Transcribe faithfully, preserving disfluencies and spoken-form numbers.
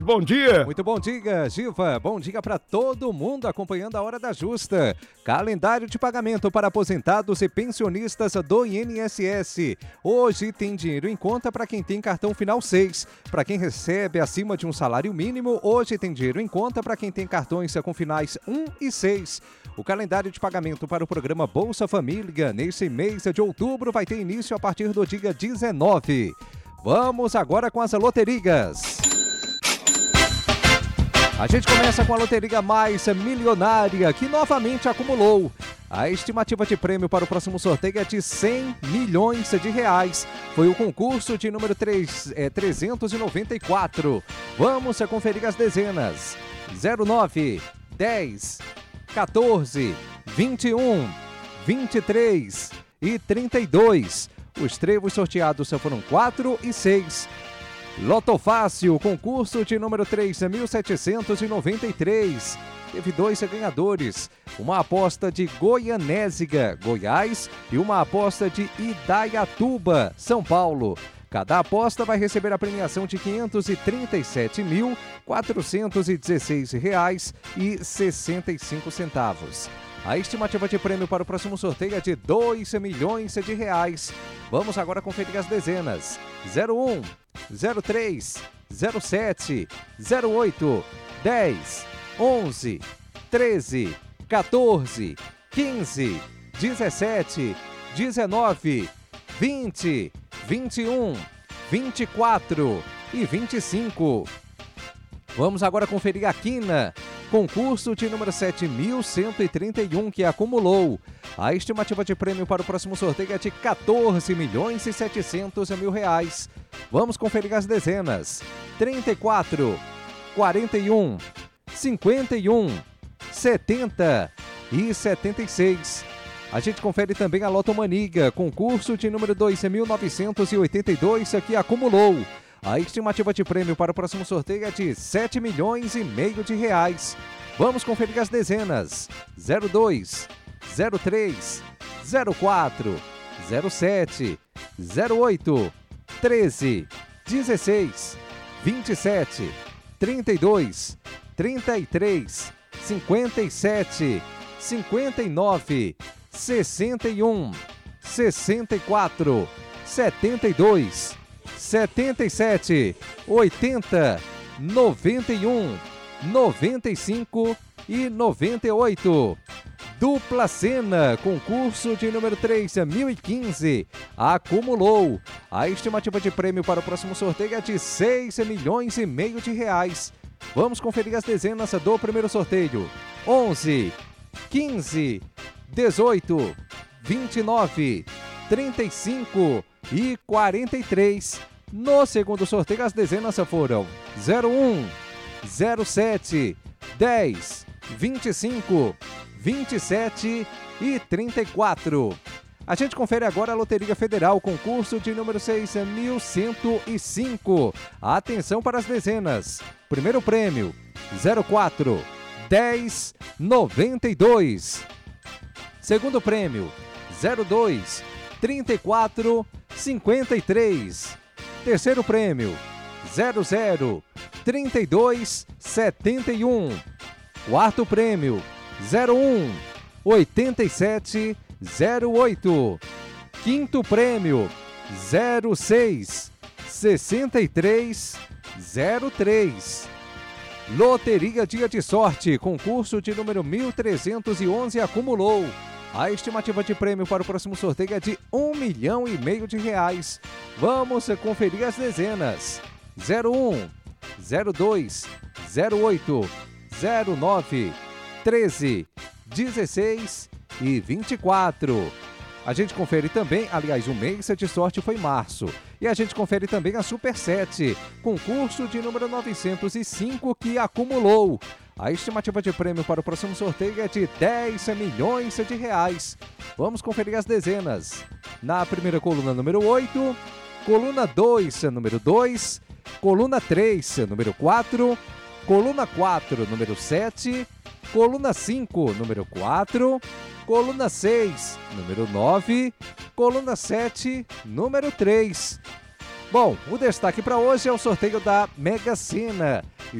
Bom dia. Muito bom dia, Giva. Bom dia para todo mundo acompanhando a Hora da Justa. Calendário de pagamento para aposentados e pensionistas do I N S S. Hoje tem dinheiro em conta para quem tem cartão final seis. Para quem recebe acima de um salário mínimo, hoje tem dinheiro em conta para quem tem cartões com finais um e seis. O calendário de pagamento para o programa Bolsa Família nesse mês de outubro vai ter início a partir do dia dezenove. Vamos agora com as loterias. A gente começa com a loteria mais milionária, que novamente acumulou. A estimativa de prêmio para o próximo sorteio é de cem milhões de reais. Foi o concurso de número três, é, trezentos e noventa e quatro. Vamos conferir as dezenas. zero nove, dez, quatorze, vinte e um, vinte e três e trinta e dois. Os trevos sorteados foram quatro e seis. Loto Fácil, concurso de número três mil setecentos e noventa e três. Teve dois ganhadores, uma aposta de Goianésia, Goiás, e uma aposta de Indaiatuba, São Paulo. Cada aposta vai receber a premiação de quinhentos e trinta e sete mil, quatrocentos e dezesseis reais e sessenta e cinco centavos. A estimativa de prêmio para o próximo sorteio é de dois milhões de reais. Vamos agora conferir as dezenas. zero um, zero três, zero sete, zero oito, dez, onze, treze, quatorze, quinze, dezessete, dezenove, vinte, vinte e um, vinte e quatro e vinte e cinco. Vamos agora conferir a quina. Concurso de número sete mil cento e trinta e um, que acumulou. A estimativa de prêmio para o próximo sorteio é de quatorze milhões e setecentos mil reais. Vamos conferir as dezenas. trinta e quatro, quarenta e um, cinquenta e um, setenta e setenta e seis. A gente confere também a Lotomania, concurso de número dois mil novecentos e oitenta e dois, que acumulou. A estimativa de prêmio para o próximo sorteio é de sete milhões e meio de reais. Vamos conferir as dezenas. zero dois, zero três, zero quatro, zero sete, zero oito, treze, dezesseis, vinte e sete, trinta e dois, trinta e três, cinquenta e sete, cinquenta e nove, sessenta e um, sessenta e quatro, setenta e dois, setenta e sete, oitenta, noventa e um, noventa e cinco e noventa e oito. Dupla Sena, concurso de número três mil e quinze, acumulou. A estimativa de prêmio para o próximo sorteio é de seis milhões e meio de reais. Vamos conferir as dezenas do primeiro sorteio. onze, quinze, dezoito, vinte e nove, trinta e cinco e quarenta e três. No segundo sorteio, as dezenas foram zero um, zero sete, dez, vinte e cinco, vinte e sete e trinta e quatro. A gente confere agora a Loteria Federal, concurso de número seis mil cento e cinco. Atenção para as dezenas. Primeiro prêmio, zero quatro, dez, noventa e dois. Segundo prêmio, zero dois, trinta e quatro, cinquenta e três. Terceiro prêmio, zero zero, trinta e dois, setenta e um. Quarto prêmio, zero um, oitenta e sete, zero oito. Quinto prêmio, zero seis, sessenta e três, zero três. Loteria Dia de Sorte, concurso de número mil trezentos e onze, acumulou. A estimativa de prêmio para o próximo sorteio é de um milhão e meio de reais. Vamos conferir as dezenas. zero um, zero dois, zero oito, zero nove, treze, dezesseis e vinte e quatro. A gente confere também, aliás, o mês de sorte foi março. E a gente confere também a Super sete, concurso de número novecentos e cinco, que acumulou. A estimativa de prêmio para o próximo sorteio é de dez milhões de reais. Vamos conferir as dezenas. Na primeira coluna, número oito, coluna dois, número dois, coluna três, número quatro, coluna quatro, número sete, coluna cinco, número quatro, coluna seis, número nove, coluna sete, número três. Bom, o destaque para hoje é o sorteio da Mega Sena.